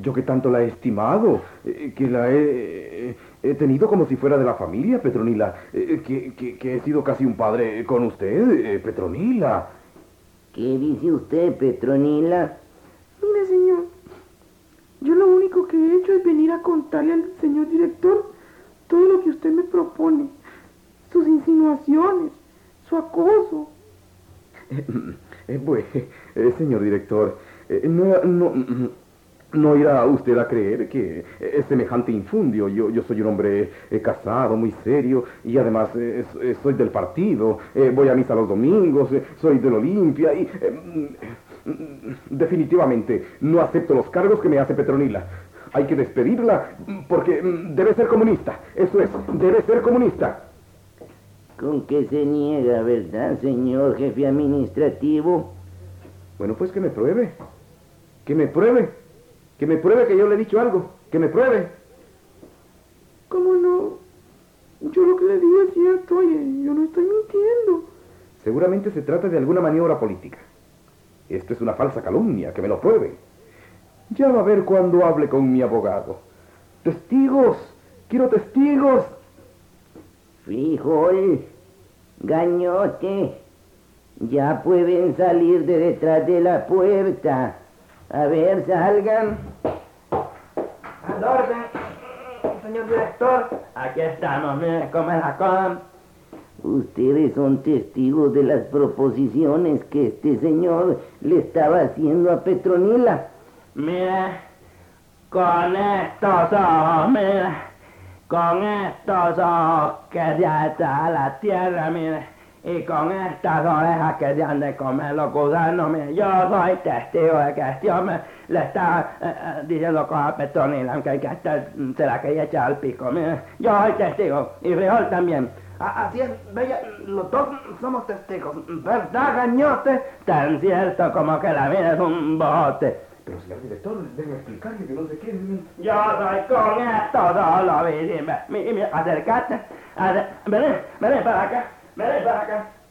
yo que tanto la he estimado, que la he tenido como si fuera de la familia, Petronila, que he sido casi un padre con usted, Petronila. ¿Qué dice usted, Petronila? Mire, señor, yo lo único que he hecho es venir a contarle al señor director todo lo que usted me propone, sus insinuaciones, su acoso. Pues, señor director, no irá usted a creer que es semejante infundio. Yo soy un hombre casado, muy serio, y además soy del partido, voy a misa los domingos, soy del Olimpia, y definitivamente no acepto los cargos que me hace Petronila. Hay que despedirla porque debe ser comunista. Eso es, debe ser comunista. ¿Con qué se niega, verdad, señor jefe administrativo? Bueno, pues que me pruebe. Que me pruebe. Que me pruebe que yo le he dicho algo. Que me pruebe. ¿Cómo no? Yo lo que le dije es cierto, oye, yo no estoy mintiendo. Seguramente se trata de alguna maniobra política. Esto es una falsa calumnia, que me lo pruebe. Ya va a ver cuando hable con mi abogado. ¡Testigos! ¡Quiero testigos! Frijol, Gañote, ya pueden salir de detrás de la puerta. A ver, salgan. Al orden, señor director. Aquí estamos, mire cómo es la cosa. Ustedes son testigos de las proposiciones que este señor le estaba haciendo a Petronila. Mire, con estos ojos, mire, con estos ojos que ya está a la tierra, mire, y con estas orejas que ya han de comer los gusanos, mire, yo soy testigo de que este hombre le está diciendo cosas a Petronila, aunque se la quería echar al pico, mire, yo soy testigo, y Frijol también. Así es, Bella, los dos somos testigos, ¿verdad, Gañote? Tan cierto como que la vida es un bote. Pero señor director, déjeme explicarle que no sé qué. Yo soy con esto solo, mira, acércate, ven para acá,